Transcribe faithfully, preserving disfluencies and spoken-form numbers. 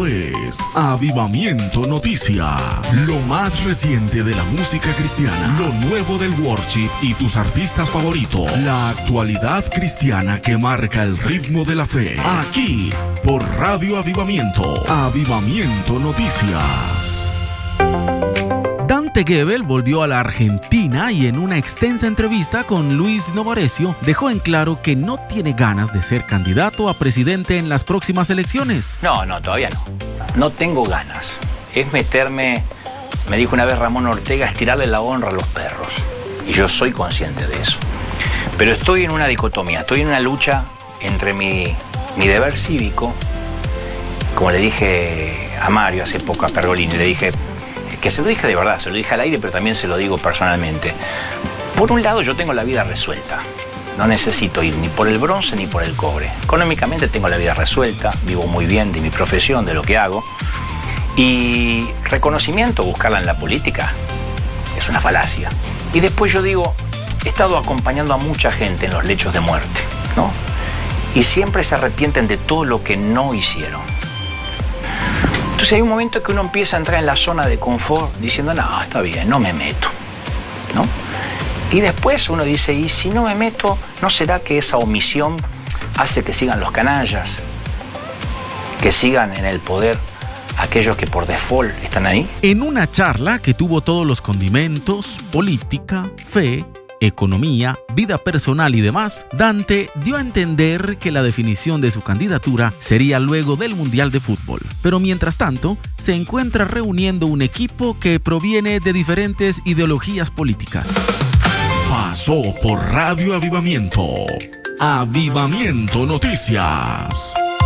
Esto es Avivamiento Noticias. Lo más reciente de la música cristiana, lo nuevo del worship y tus artistas favoritos. La actualidad cristiana que marca el ritmo de la fe. Aquí, por Radio Avivamiento. Avivamiento Noticias. Dante Gebel volvió a la Argentina y en una extensa entrevista con Luis Novarecio dejó en claro que no tiene ganas de ser candidato a presidente en las próximas elecciones. No, no, todavía no. No tengo ganas. Es meterme, me dijo una vez Ramón Ortega, estirarle la honra a los perros. Y yo soy consciente de eso. Pero estoy en una dicotomía, estoy en una lucha entre mi, mi deber cívico, como le dije a Mario hace poco, a Pergolini, le dije... que se lo dije de verdad, se lo dije al aire, pero también se lo digo personalmente. Por un lado, yo tengo la vida resuelta. No necesito ir ni por el bronce ni por el cobre. Económicamente tengo la vida resuelta, vivo muy bien de mi profesión, de lo que hago. Y reconocimiento, buscarla en la política, es una falacia. Y después yo digo, he estado acompañando a mucha gente en los lechos de muerte, ¿no? Y siempre se arrepienten de todo lo que no hicieron. Entonces hay un momento que uno empieza a entrar en la zona de confort diciendo, no, está bien, no me meto, ¿no? Y después uno dice, y si no me meto, ¿no será que esa omisión hace que sigan los canallas? Que sigan en el poder aquellos que por default están ahí. En una charla que tuvo todos los condimentos, política, fe, economía, vida personal y demás, Dante dio a entender que la definición de su candidatura sería luego del Mundial de Fútbol. Pero mientras tanto, se encuentra reuniendo un equipo que proviene de diferentes ideologías políticas. Pasó por Radio Avivamiento. Avivamiento Noticias.